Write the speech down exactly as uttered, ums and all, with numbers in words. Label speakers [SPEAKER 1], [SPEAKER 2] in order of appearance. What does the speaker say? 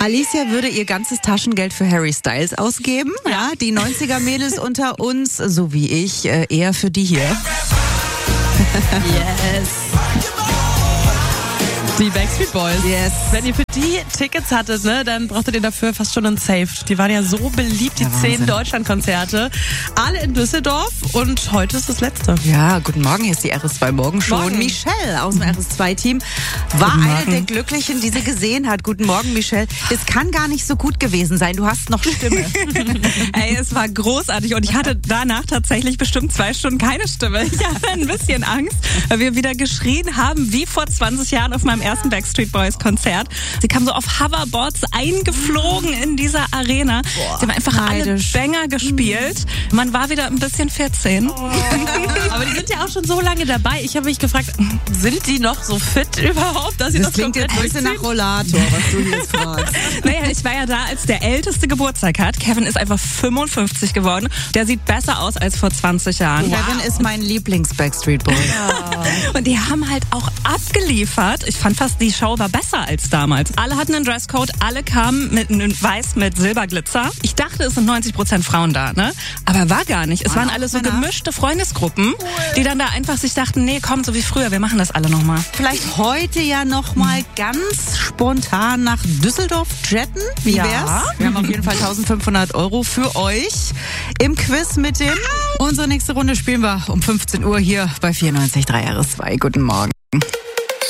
[SPEAKER 1] Alicia würde ihr ganzes Taschengeld für Harry Styles ausgeben. Ja, die neunziger-Mädels unter uns, so wie ich, äh, eher für die hier.
[SPEAKER 2] Yes. Die Backstreet Boys.
[SPEAKER 1] Yes.
[SPEAKER 2] Wenn ihr für die Tickets hattet, ne, dann brauchtet ihr dafür fast schon ein Safe. Die waren ja so beliebt, die
[SPEAKER 1] Ja,
[SPEAKER 2] zehn Deutschlandkonzerte. Alle in Düsseldorf und heute ist das letzte.
[SPEAKER 1] Ja, guten Morgen, hier ist die R S zwei Morgenshow.
[SPEAKER 2] Morgen.
[SPEAKER 1] Und Michelle aus dem R S zwei Team war
[SPEAKER 2] Guten
[SPEAKER 1] eine
[SPEAKER 2] Morgen.
[SPEAKER 1] der Glücklichen, die sie gesehen hat. Guten Morgen, Michelle. Es kann gar nicht so gut gewesen sein. Du hast noch Stimme.
[SPEAKER 3] Ey, es war großartig und ich hatte danach tatsächlich bestimmt zwei Stunden keine Stimme. Ich hatte ein bisschen Angst, weil wir wieder geschrien haben, wie vor zwanzig Jahren auf meinem ersten Backstreet Boys Konzert. Sie kamen so auf Hoverboards eingeflogen in dieser Arena.
[SPEAKER 1] Boah,
[SPEAKER 3] Sie haben einfach
[SPEAKER 1] neidisch.
[SPEAKER 3] alle Banger gespielt. Man war wieder ein bisschen vierzehn.
[SPEAKER 2] Aber die sind ja auch schon so lange dabei. Ich habe mich gefragt, sind die noch so fit überhaupt, dass sie
[SPEAKER 1] Das
[SPEAKER 2] das,
[SPEAKER 1] klingt jetzt ein bisschen nach Rollator, was du hier jetzt fragst.
[SPEAKER 3] Naja, ich war ja da, als der Älteste Geburtstag hat. Kevin ist einfach fünfundfünfzig geworden. Der sieht besser aus als vor zwanzig Jahren.
[SPEAKER 1] Kevin ist mein Lieblings-Backstreet Boy.
[SPEAKER 3] Und die haben halt auch abgeliefert. Ich fand fast, die Show war besser als damals. Alle hatten einen Dresscode, alle kamen mit einem Weiß mit Silberglitzer. Ich dachte, es sind neunzig Prozent Frauen da, ne? Aber war gar nicht. Es
[SPEAKER 1] Waren
[SPEAKER 3] waren
[SPEAKER 1] auch
[SPEAKER 3] alles so
[SPEAKER 1] Männer?
[SPEAKER 3] gemischte Freundesgruppen, die dann da einfach sich dachten, nee, komm, so wie früher, wir machen das alle nochmal.
[SPEAKER 1] Vielleicht heute ja noch mal ganz spontan nach Düsseldorf jetten. Wie
[SPEAKER 3] Ja.
[SPEAKER 1] wär's? Wir haben auf jeden Fall eintausendfünfhundert Euro für euch im Quiz mit dem. Unsere nächste Runde spielen wir um fünfzehn Uhr hier bei vierundneunzig Komma drei R S zwei. Guten Morgen.